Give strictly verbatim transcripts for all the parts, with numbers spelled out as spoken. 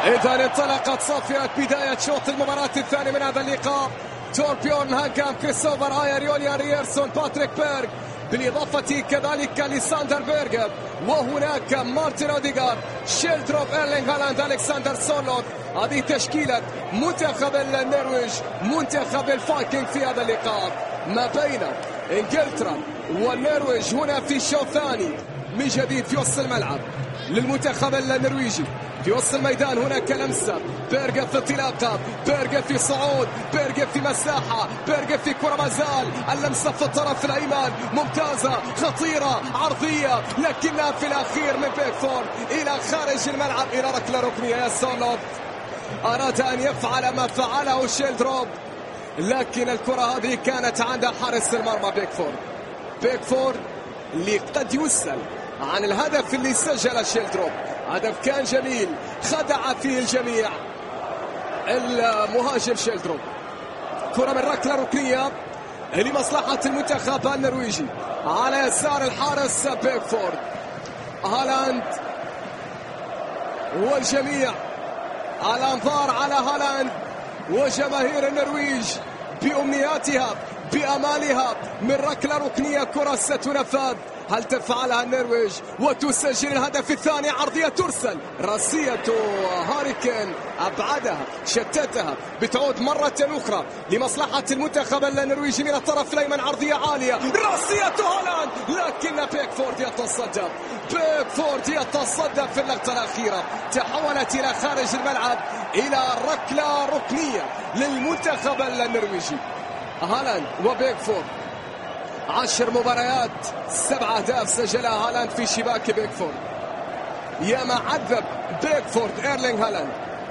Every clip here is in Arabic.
إذا انطلقت صافرة بداية شوط المباراة الثاني من هذا اللقاء. توربيورن هاغام، كريستوفر آير، يوليان رييرسون، باتريك بيرغ، بالإضافة كذلك لساندر بيرغ، وهناك مارتن أوديغارد، شيلدروب، إيرلينغ هالاند، ألكسندر سولوت. هذه تشكيلة منتخب النرويج، منتخب الفايكنج في هذا اللقاء ما بين إنجلترا والنرويج. هنا في الشوط الثاني من جديد في وسط الملعب للمنتخب النرويجي. في وسط الميدان هناك لمسة، بيرغ في انطلاقة، بيرغ في صعود، بيرغ في مساحة، بيرغ في كرة مازال، اللمسة في الطرف الأيمن ممتازة خطيرة عرضية، لكنها في الأخير من بيكفورد إلى خارج الملعب إلى ركلة ركنية. يا سولوت أراد أن يفعل ما فعله شيلدروب، لكن الكرة هذه كانت عند حارس المرمى بيكفورد. بيكفورد اللي قد يسأل عن الهدف اللي سجل شيلدروب. هدف كان جميل خدع فيه الجميع المهاجم شيلدروب. كرة من ركلة ركنية لمصلحة المنتخب النرويجي على يسار الحارس بيكفورد. هالاند والجميع الأنظار على هالاند وجماهير النرويج بأمنياتها بأمالها من ركلة ركنية. كرة ستنفذ، هل تفعلها النرويج وتسجل الهدف الثاني؟ عرضية ترسل، راسية هاريكين أبعدها شتتها، بتعود مرة أخرى لمصلحة المنتخب النرويجي من الطرف الأيمن. عرضية عالية، راسية هالاند، لكن بيكفورد يتصدى، بيكفورد يتصدى في اللقطة الأخيرة. تحولت إلى خارج الملعب إلى ركلة ركنية للمنتخب النرويجي. هالاند وبيكفورد عشر مباريات سبع أهداف سجلها هالاند في شباك بيكفورد. يا ما عذب بيكفورد إيرلينغ هالاند،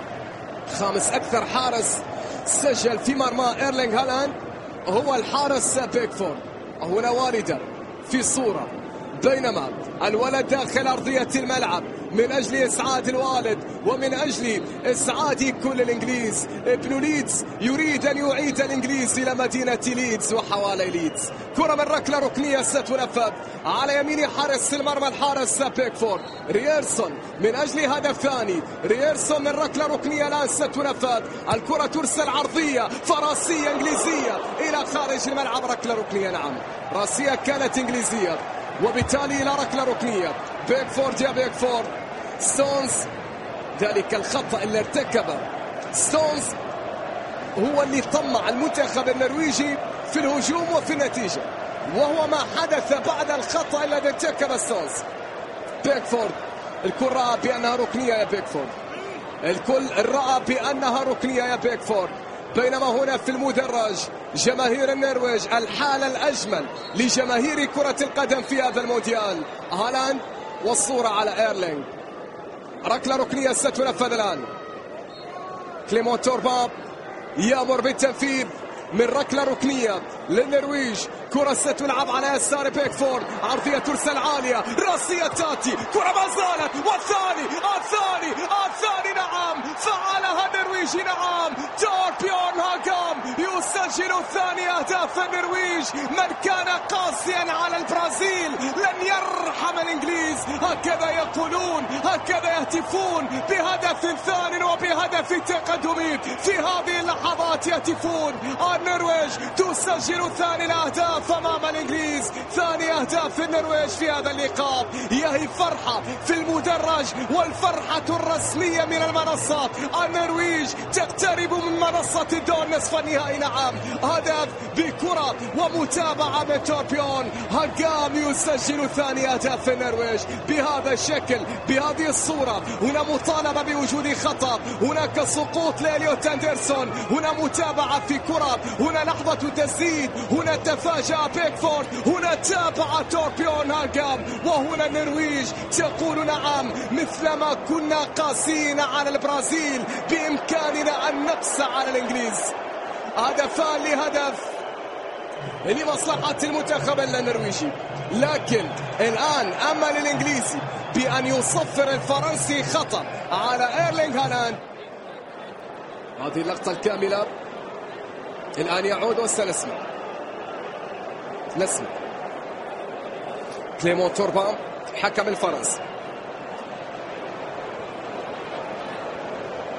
خامس أكثر حارس سجل في مرمى إيرلينغ هالاند هو الحارس بيكفورد. هنا والدة في الصورة، بينما الولد داخل أرضية الملعب من أجل إسعاد الوالد ومن أجل إسعاد كل الإنجليز. ابن ليدز يريد أن يعيد الإنجليز إلى مدينة ليدز وحوالي ليدز. كرة من ركلة ركنية ستنفذ على يمين حارس المرمى الحارس بيكفورد. رييرسون من أجل هدف ثاني، رييرسون من ركلة ركنية الآن ستنفذ. الكرة ترسل عرضية فرنسية إنجليزية إلى خارج الملعب. ركلة ركنية، نعم راسية كانت إنجليزية وبالتالي إلى ركلة ركنية. بيكفورد يا بيكفورد، ستونز ذلك الخطأ اللي ارتكبه ستونز هو اللي طمع المنتخب النرويجي في الهجوم وفي النتيجة، وهو ما حدث بعد الخطأ الذي ارتكبه ستونز. بيكفورد الكرة بأنها ركنية يا بيكفورد، الكل رأى بأنها ركنية يا بيكفورد. بينما هنا في المدرج جماهير النرويج، الحالة الأجمل لجماهير كرة القدم في هذا المونديال. هالاند والصورة على إيرلينغ. ركلة ركنية ستنفذ الآن. كليمون توربان يأمر بالتنفيذ من ركلة ركنية للنرويج. كرة ستلعب على يسار بيكفورد، عرضية ترسل عالية، راسية تاتي، كرة ما زالت، والثاني الثاني الثاني نعم فعلها النرويج، نعم توربيورن هاغام يسجل ثاني أهداف النرويج. من كان قاسيا على البرازيل لن يرحم الإنجليز، هكذا يقولون، هكذا يهتفون بهدف ثاني وبهدف تقدم. في هذه اللحظات يهتفون النرويج تسجل ثاني الأهداف أمام الإنجليز. ثاني أهداف النرويج في هذا اللقاء. يهي فرحة في المدرج والفرحة الرسمية من المنصات. النرويج تقترب من منصة الدور نصف النهائي، نعم هدف بكرة ومتابعة من توربيورن هاغام يسجل ثاني أهداف النرويج بهذا الشكل بهذه الصورة. هنا مطالبة بوجود خطأ، هناك سقوط لإليوت أندرسون، هنا متابعة في كرة، هنا لحظة تسديد، هنا تفاجأ بيكفورد، هنا تابع توربيورن هاغام، وهنا النرويج تقول نعم مثلما كنا قاسين على البرازيل بإمكاننا أن نقسى على الإنجليز. هدفان لهدف لمصلحة المنتخب النرويجي، لكن الآن أمل الإنجليزي بأن يصفر الفرنسي خطأ على إيرلينغ هالاند. هذه اللقطة الكاملة الآن يعود وسنسمع نسمع كليمون توربان حكم الفرنسي.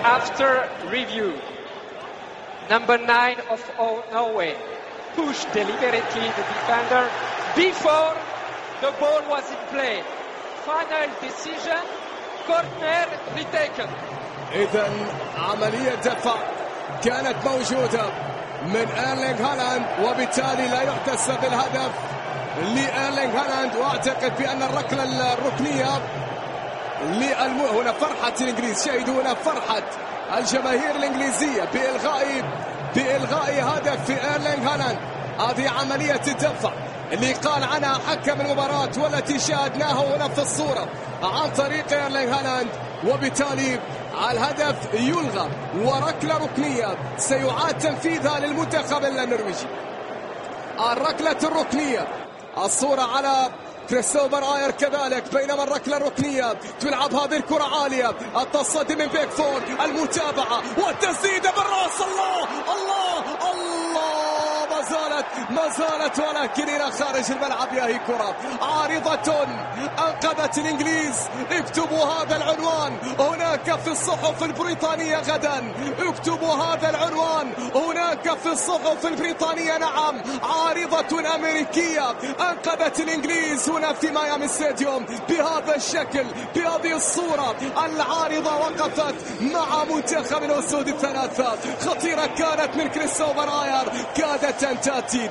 after review, number nine of Norway pushed deliberately the defender before the ball was in play. Final decision, corner retaken. إذا عملية دفع كانت موجودة من إيرلينغ هالاند، وبالتالي لا يحتسب الهدف لإيرلينغ هالاند. وأعتقد بأن الركلة الركنية للم... هنا فرحة الإنجليز، شاهدوا هنا فرحة الجماهير الإنجليزية بإلغاء بإلغاء هدف في إيرلينغ هالاند. هذه عملية الدفع اللي قال عنها حكم المباراة والتي شاهدناها هنا في الصورة عن طريق إيرلينغ هالاند، وبالتالي الهدف يلغى وركلة ركنية سيعاد تنفيذها للمنتخب النرويجي. الركلة الركنية، الصورة على كريستوفر آير كذلك، بينما الركلة الركنية تلعب هذه الكرة عالية، التصدي من بيكفورد، المتابعة والتسديدة بالراس. الله الله الله، ما زالت ما زالت ولكن إلى خارج الملعب. يا هي كرة عارضة أنقذت الإنجليز. اكتبوا هذا العنوان هناك في الصحف البريطانية غدا، اكتبوا هذا العنوان هناك في الصحف البريطانية. نعم، عارضة أمريكية أنقذت الإنجليز هنا في ميامي ستاديوم بهذا الشكل، بهذه الصورة. العارضة وقفت مع منتخب الأسود الثلاثة. خطيرة كانت من كريستوفر آير، كادت أن تأتي.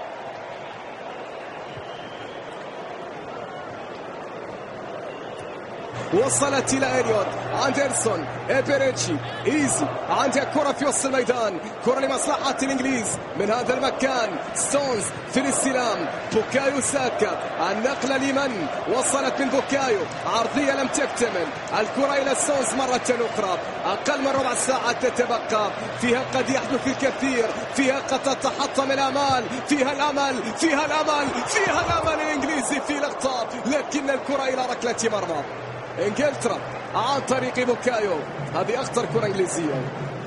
وصلت إلى إليوت، أندرسون، إبريتشي، إيزي، عندها كرة في وسط الميدان، كرة لمصلحة الإنجليز من هذا المكان. ستونز في الاستلام، بوكايو ساكا، النقلة لمن؟ وصلت من بوكايو، عرضية لم تكتمل، الكرة إلى ستونز مرة أخرى. أقل من ربع ساعة تتبقى، فيها قد يحدث الكثير، فيها قد تتحطم الآمال، فيها الأمل، فيها الأمل، فيها الأمل الإنجليزي في لقطة، لكن الكرة إلى ركلة مرمى إنجلترا عن طريق بوكايو. هذه أخطر كرة إنجليزية.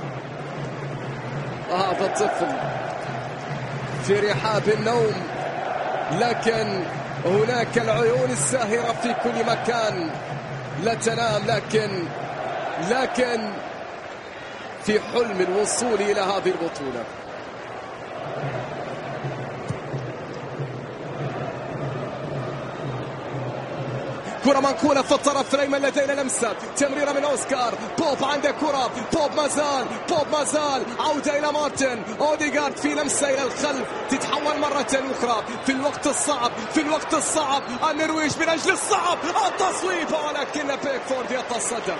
هذا الطفل في رحاب النوم، لكن هناك العيون الساهرة في كل مكان لا تنام، لكن لكن في حلم الوصول إلى هذه البطولة. كرة منقولة في الطرف الأيمن، لدينا لمسة تمريرة من أوسكار بوب، عنده كرة بوب، مازال بوب مازال، عودة إلى مارتن أوديغارد في لمسة إلى الخلف، تتحول مرة أخرى في الوقت الصعب، في الوقت الصعب النرويج من أجل الصعب التصويب، ولكن بيكفورد يتصدى.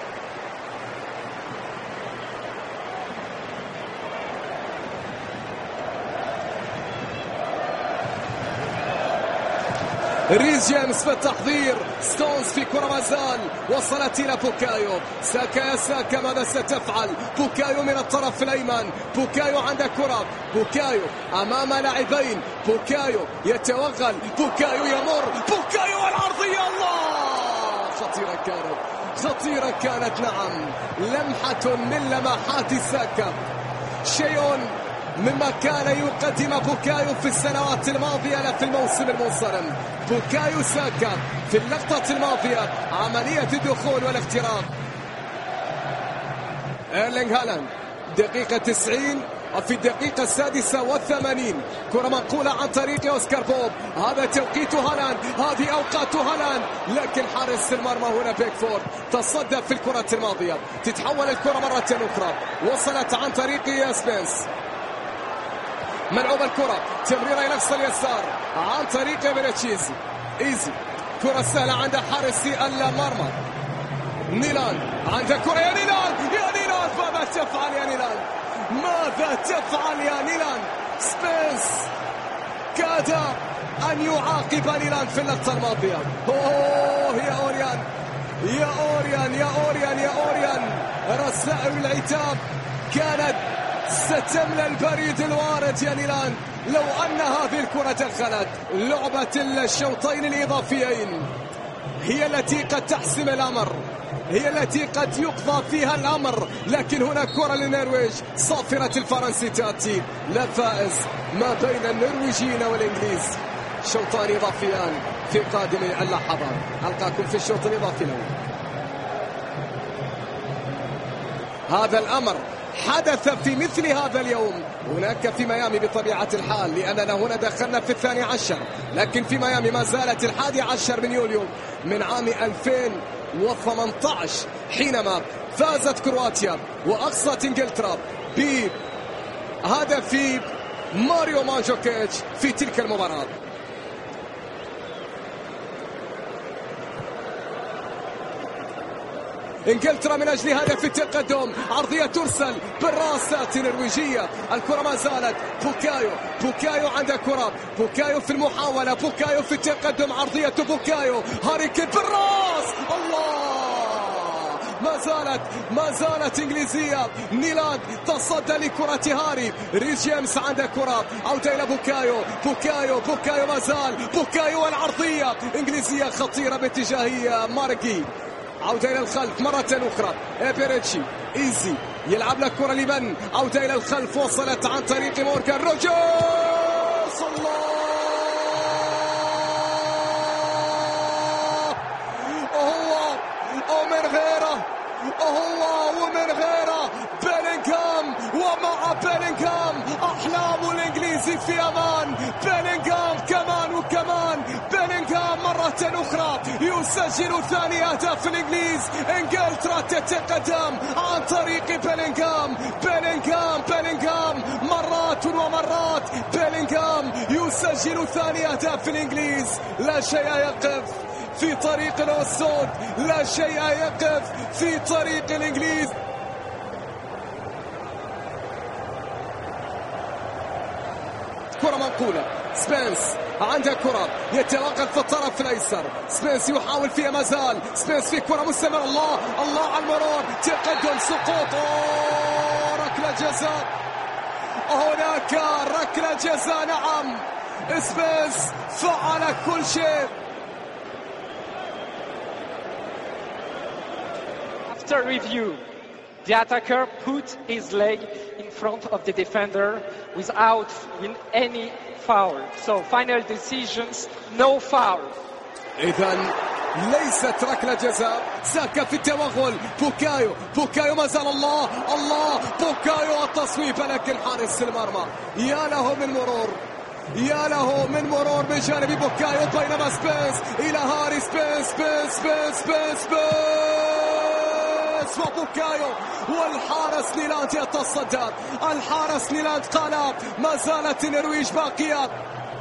ريس جيمس في التحضير، ستونز في كرة مازال، وصلت إلى بوكايو. ساكا يا ساكا ماذا ستفعل؟ بوكايو من الطرف الأيمن، بوكايو عنده كرة، بوكايو أمام لاعبين، بوكايو يتوغل، بوكايو يمر، بوكايو العرضية. الله، خطيرة كانت، خطيرة كانت. نعم، لمحة من لمحات ساكا، شيء مما كان يقدم بوكايو في السنوات الماضية لا في الموسم المنصرم. بوكايو ساكا في اللقطة الماضية عملية الدخول والاختراق. إيرلينغ هالاند دقيقة تسعين، وفي الدقيقة السادسة والثمانين كرة منقولة عن طريق أوسكار بوب. هذا توقيت هالاند، هذه أوقات هالاند، لكن حارس المرمى هنا بيكفورد تصدى في الكرة الماضية. تتحول الكرة مرة أخرى، وصلت عن طريق ياسبنس، ملعوب الكرة، تمريرة إلى أقصى اليسار عن طريق بريتشيزي. إيزي، كرة سهلة عند حارس المرمى نيلان، عنده كرة يا نيلان، يا نيلان ماذا تفعل يا نيلان؟ ماذا تفعل يا نيلان؟ سبينس كاد أن يعاقب نيلان في اللقطة الماضية. أوه يا أوريان، يا أوريان، يا أوريان، يا أوريان، رسائل العتاب كانت ستملى البريد الوارد يا نيلان لو أن هذه الكرة دخلت. لعبة الشوطين الإضافيين هي التي قد تحسم الأمر، هي التي قد يقضى فيها الأمر، لكن هنا كرة للنرويج صافرة الفرنسي تأتي، لا فائز ما بين النرويجيين والإنجليز. شوطان إضافيان في قادم اللحظات. ألقاكم في الشوط الإضافي الأول. هذا الأمر حدث في مثل هذا اليوم هناك في ميامي بطبيعة الحال، لأننا هنا دخلنا في الثاني عشر، لكن في ميامي ما زالت الحادي عشر من يوليو من عام ألفين وثمانية عشر حينما فازت كرواتيا وأقصت إنجلترا بهدف في ماريو مانجوكيتش في تلك المباراة. انجلترا من اجل هدف التقدم، عرضيه ترسل بالراسات النرويجيه، الكره ما زالت بوكايو، بوكايو عنده كره، بوكايو في المحاوله، بوكايو في التقدم، عرضيه بوكايو، هاري كين بالراس، الله، ما زالت ما زالت انجليزيه، نيلاد تصدى لكره هاري، ريس جيمس عنده كره، عوده الى بوكايو، بوكايو بوكايو ما زال، بوكايو والعرضيه انجليزيه خطيره باتجاه ماركي، عودة إلى الخلف مرة أخرى، إبيريتشي إيزي يلعب لك كرة لمن، عودة إلى الخلف، وصلت عن طريق مورغان روجرز، الله، وهو ومن غيره، وهو ومن غيره بيلينغهام، ومع بيلينغهام أحلام الإنجليزي في أمان، بيلينغهام كمان وكمان، بيلينغهام مرة أخرى يسجل ثاني أهداف الإنجليز، إنجلترا تتقدم عن طريق بيلينغهام، بيلينغهام بيلينغهام مرات ومرات، بيلينغهام يسجل ثاني أهداف الإنجليز، لا شيء يقف في طريق الأسود، لا شيء يقف في طريق الإنجليز. كرة منقولة، سبينس عنده كرة، يتوقف في الطرف الأيسر، سبينس يحاول فيها ما زال، سبينس في كرة مستمرة، الله الله على المرور، تقدم، سقوط، ركلة جزاء، هناك ركلة جزاء، نعم، سبينس فعل كل شيء. After review, the attacker put his leg in front of the defender without any foul. So final decisions, no foul. إذن ليست ركلة جزاء، ساكا في التوغل، بوكايو، بوكايو ما زال، الله الله، بوكايو التصويب، لكن حارس المرمى يا له من مرور، يا له من مرور من جانب بوكايو، بينما سبينس إلى هاري، سبينس سبينس سبينس سبينس سبينس وبوكايو، والحارس نيلاند يتصدى، الحارس نيلاند قال ما زالت النرويج باقية.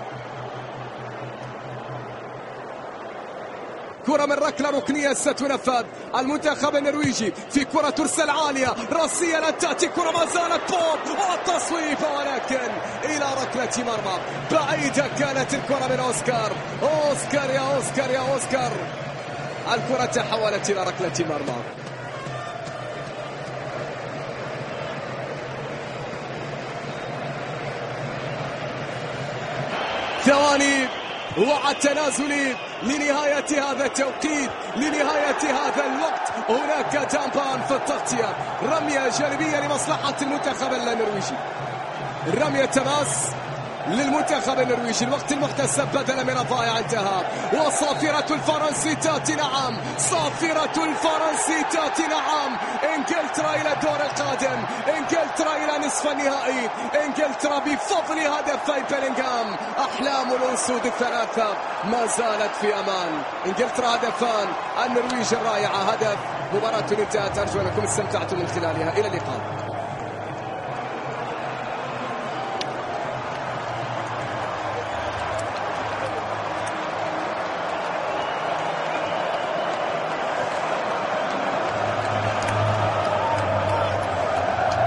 كرة من ركلة ركنية ستنفذ، المنتخب النرويجي في كرة ترسل عالية راسية، لن تأتي كرة، ما زالت بوب والتصويب، ولكن إلى ركلة مرمى بعيدة كانت الكرة من أوسكار، أوسكار يا أوسكار يا أوسكار، الكرة تحولت إلى ركلة مرمى. ثواني وعد تنازلي لنهاية هذا التوقيت، لنهاية هذا الوقت، هناك دامبان في التغطية، رمية جانبية لمصلحة المنتخب النرويجي، رمية تماس للمنتخب النرويجي، الوقت المحتسب بدلا من الضائع انتهى، وصافرة الفرنسي تاتي، نعم، صافرة الفرنسي تاتي، نعم، انجلترا الى الدور القادم، انجلترا الى نصف النهائي، انجلترا بفضل هدفي بيلينغهام، احلام الاسود الثلاثة ما زالت في امان، انجلترا هدفان، النرويج الرائعة هدف، مباراة انتهت، ارجو انكم استمتعتم من خلالها، الى اللقاء.